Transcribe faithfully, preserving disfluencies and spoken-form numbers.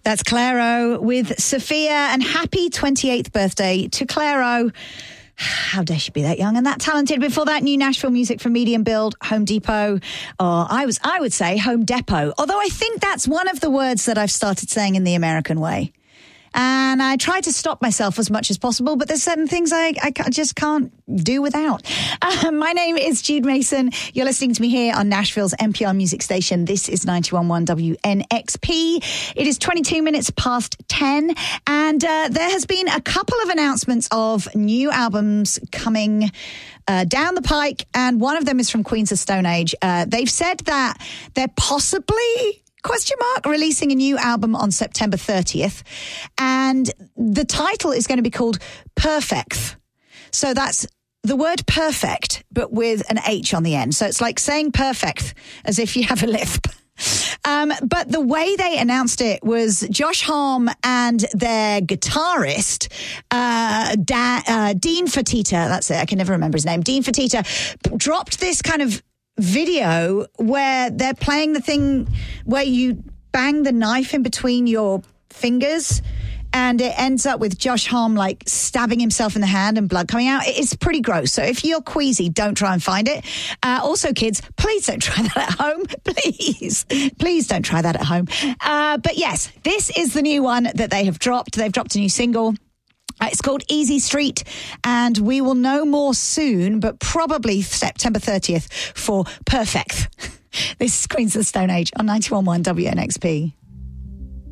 That's Clairo with Sophia, and happy twenty-eighth birthday to Clairo. How dare she be that young and that talented? Before that, new Nashville music from Medium Build, Home Depot, or I was I would say Home Depot. Although I think that's one of the words that I've started saying in the American way. And I try to stop myself as much as possible, but there's certain things I, I just can't do without. Uh, my name is Jude Mason. You're listening to me here on Nashville's N P R music station. This is ninety-one point one W N X P. It is twenty-two minutes past ten, and uh, there has been a couple of announcements of new albums coming uh, down the pike, and one of them is from Queens of Stone Age. Uh, they've said that they're possibly... question mark, releasing a new album on September thirtieth. And the title is going to be called Perfect. So that's the word perfect, but with an H on the end. So it's like saying perfect as if you have a lisp. Um, but the way they announced it was Josh Homme and their guitarist, uh, da- uh, Dean Fertitta, that's it, I can never remember his name, Dean Fertitta, dropped this kind of video where they're playing the thing where you bang the knife in between your fingers, and it ends up with Josh Homme like stabbing himself in the hand and blood coming out. It's pretty gross. So if you're queasy, don't try and find it. Uh, also, kids, please don't try that at home. Please, please don't try that at home. Uh, but yes, this is the new one that they have dropped. They've dropped a new single. Uh, it's called Easy Street, and we will know more soon, but probably September thirtieth for Perfect. This is Queens of the Stone Age on ninety-one point one W N X P.